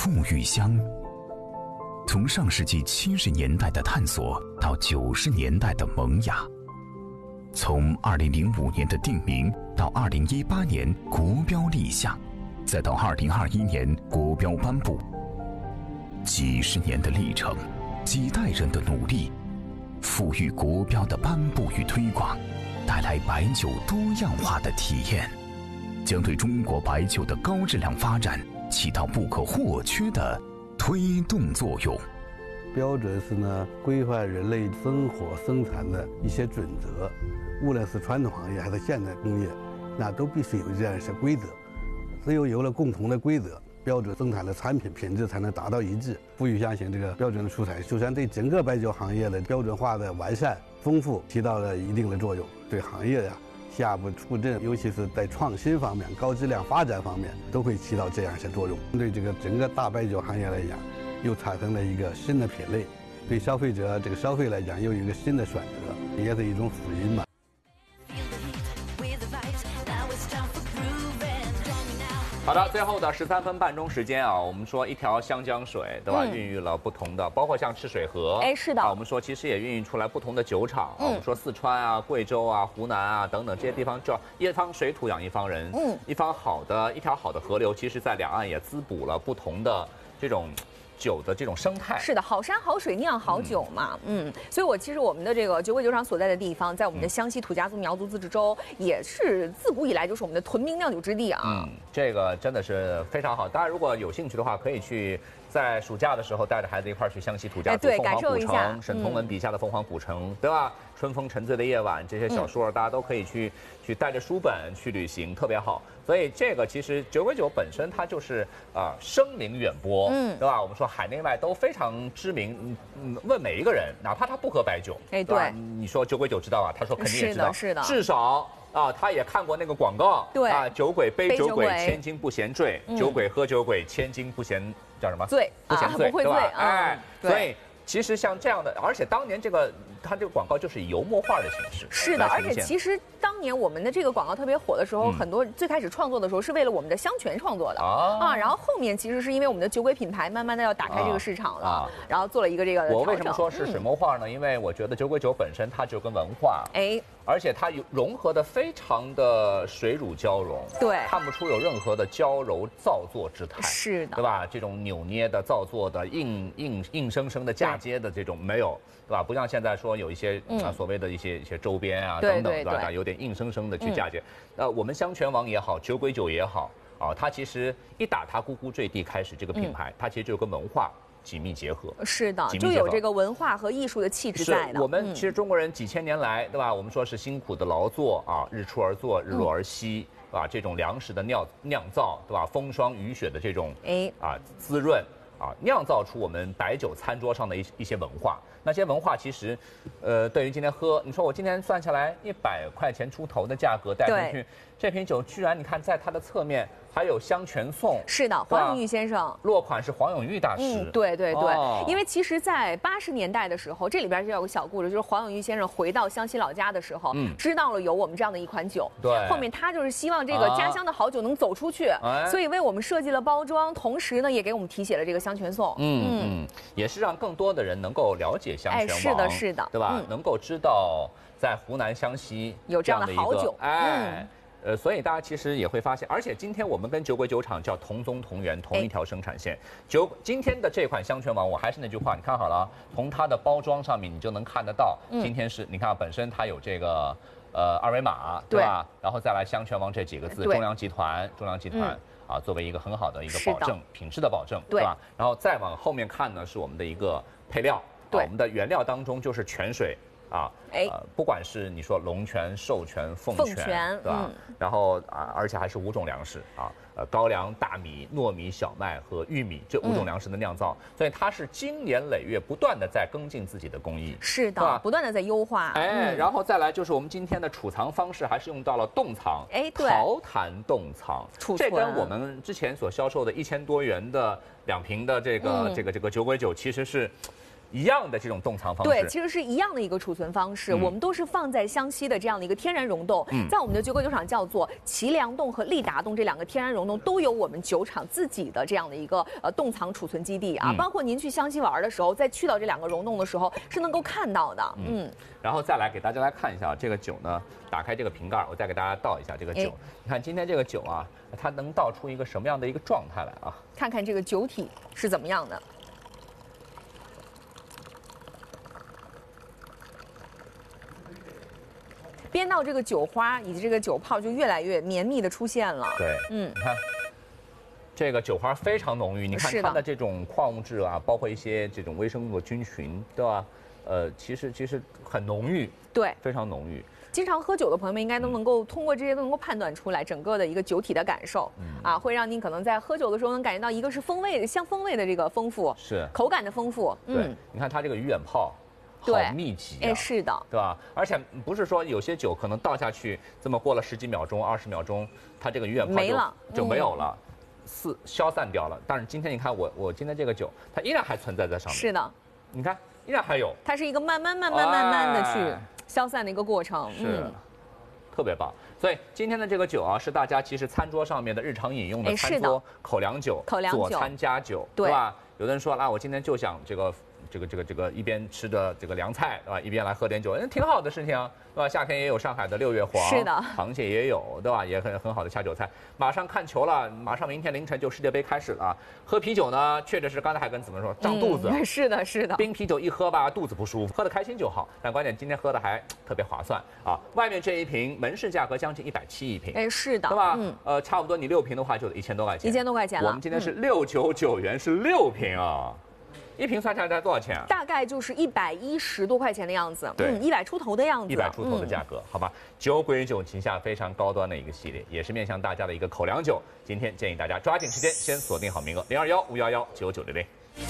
富裕乡。从上世纪70年代的探索到90年代的萌芽，从2005年的定名到2018年国标立项，再到2021年国标颁布，几十年的历程，几代人的努力，富裕国标的颁布与推广，带来白酒多样化的体验，将对中国白酒的高质量发展起到不可或缺的推动作用。 标准是规范人类生活生产的一些准则，无论是传统行业还是现代工业，那都必须有这样一些规则。只有了共同的规则，标准生产的产品品质才能达到一致。富裕乡型这个标准的出台，首先对整个白酒行业的标准化的完善丰富起到了一定的作用，对行业下一步促进，尤其是在创新方面、高质量发展方面，都会起到这样一些作用。对这个整个大白酒行业来讲，又产生了一个新的品类，对消费者这个消费来讲，又有一个新的选择，也是一种福音嘛。 好的，最后的13分半钟时间啊，我们说一条湘江水，对吧？孕育了不同的，包括像赤水河， 是的。 我们说其实也孕育出来不同的酒厂。我们说四川啊、贵州啊、湖南啊等等这些地方，叫一方水土养一方人。一条好的河流，其实在两岸也滋补了不同的这种酒的这种生态。 是的，好山好水酿好酒嘛。所以其实我们的这个酒鬼酒厂所在的地方，在我们的湘西土家族苗族自治州，也是自古以来就是我们的屯兵酿酒之地啊。 这个真的是非常好。大家如果有兴趣的话，可以去在暑假的时候带着孩子一块儿去湘西土家族凤凰古城，沈从文笔下的凤凰古城，对吧？春风沉醉的夜晚，这些小说大家都可以去带着书本去旅行，特别好。所以这个其实酒鬼酒本身它就是声名远播，对吧？我们说海内外都非常知名。问每一个人，哪怕他不喝白酒， 对， 你说酒鬼酒知道吧？他说肯定也知道， 是的， 至少。他也看过那个广告， 对酒鬼背酒鬼，千金不嫌醉；酒鬼喝酒鬼，千金不嫌叫什么？ 醉， 不嫌醉， 不会醉， 所以其实像这样的，而且当年它这个广告就是以油墨画的形式。 是的，而且其实当年我们的这个广告特别火的时候，很多最开始创作的时候是为了我们的香泉创作的然后后面其实是因为我们的酒鬼品牌慢慢的要打开这个市场了，然后做了一个这个调整。 我为什么说是水墨画呢？因为我觉得酒鬼酒本身它就跟文化，而且它融合的非常的水乳交融， 对， 看不出有任何的娇柔造作之态， 是的， 对吧？这种扭捏的造作的硬生生的嫁接的这种没有，对吧？不像现在说有一些所谓的一些周边啊等等，对吧？有点硬生生的去嫁接。我们香泉王也好，酒鬼酒也好它其实一打它咕咕坠地开始这个品牌，它其实就有跟文化紧密结合。 是的，就有这个文化和艺术的气质在的。 我们其实中国人几千年来，对吧？我们说是辛苦的劳作日出而作，日落而息，对吧？这种粮食的酿造，对吧？风霜雨雪的这种滋润酿造出我们白酒餐桌上的一些文化。那些文化其实，对于今天喝，你说我今天算下来100块钱出头的价格带回去，这瓶酒居然你看在它的侧面还有香泉颂。 是的，黄永玉先生落款是黄永玉大师。 对，因为其实，在80年代的时候，这里边就有个小故事，就是黄永玉先生回到湘西老家的时候，知道了有我们这样的一款酒， 对， 后面他就是希望这个家乡的好酒能走出去，所以为我们设计了包装，同时呢也给我们题写了这个香泉颂。 也是让更多的人能够了解香泉王， 是的， 对吧？能够知道在湖南湘西有这样的好酒， 所以大家其实也会发现，而且今天我们跟酒鬼酒厂叫同宗同源，同一条生产线。今天的这款香泉王，我还是那句话，你看好了，从它的包装上面你就能看得到，今天是你看本身它有这个二维码，对吧？然后再来香泉王这几个字，中粮集团作为一个很好的一个保证，品质的保证，对吧？然后再往后面看呢，是我们的一个配料，我们的原料当中就是泉水。不管是你说龙泉、寿泉、凤泉，对吧？然后而且还是5种粮食高粱、大米、糯米、小麦和玉米这5种粮食的酿造，所以它是经年累月不断的在更进自己的工艺， 是的，不断的在优化。 然后再来就是我们今天的储藏方式还是用到了冻藏，陶坛冻藏，这跟我们之前所销售的1000多元的2瓶的这个酒鬼酒其实是一样的这种冻藏方式。 对，其实是一样的一个储存方式，我们都是放在湘西的这样的一个天然溶洞，在我们的酒鬼酒厂叫做祁梁洞和利达洞这2个天然溶洞都有我们酒厂自己的这样的一个冻藏储存基地啊，包括您去湘西玩的时候，在去到这2个溶洞的时候是能够看到的。 然后再来给大家来看一下这个酒呢，打开这个瓶盖，我再给大家倒一下这个酒。你看今天这个酒啊，它能倒出一个什么样的一个状态来啊？ 看看这个酒体是怎么样的。边倒这个酒花以及这个酒泡就越来越绵密的出现了。 对，你看这个酒花非常浓郁，你看它的这种矿物质啊，包括一些这种微生物的菌群，对吧？其实很浓郁， 对， 非常浓郁。 经常喝酒的朋友们应该都能够通过这些都能够判断出来整个的一个酒体的感受，会让您可能在喝酒的时候能感觉到一个是风味的这个丰富， 是口感的丰富。 对，你看它这个鱼眼泡。好密集啊， 是的， 对吧？而且不是说有些酒可能倒下去，这么过了10几秒钟、20秒钟，它这个鱼眼泡就没有了，消散掉了。但是今天你看我今天这个酒，它依然还存在在上面。 是的， 你看依然还有。 它是一个慢慢的去消散的一个过程。 是，特别棒。所以今天的这个酒啊，是大家其实餐桌上面的日常饮用的餐桌口粮酒、佐餐佳酒，对吧？有的人说啊，我今天就想这个一边吃着这个凉菜，对吧？一边来喝点酒，挺好的事情啊，对吧？夏天也有上海的6月黄， 是的， 螃蟹也有，对吧？也很好的下酒菜。马上看球了，马上明天凌晨就世界杯开始了。喝啤酒呢，确实是刚才还跟子文说胀肚子， 是的，是的。 冰啤酒一喝吧，肚子不舒服，喝得开心就好。但关键今天喝的还特别划算啊！外面这一瓶门市价格将近170一瓶， 是的， 对吧？差不多你6瓶的话就1000多块钱 ，1000多块钱了。 我们今天是699元，是6瓶啊。1瓶算下来多少钱啊？ 大概就是110多块钱的样子， 对 ，100出头的样子 ，100出头的价格，好吧？酒鬼酒旗下非常高端的一个系列，也是面向大家的一个口粮酒。今天建议大家抓紧时间，先锁定好名额，021-511-9900。